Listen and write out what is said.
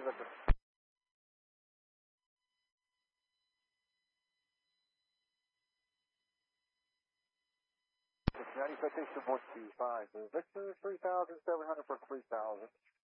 Victor. 90 citation 125. Victor 3,700 for 3,000.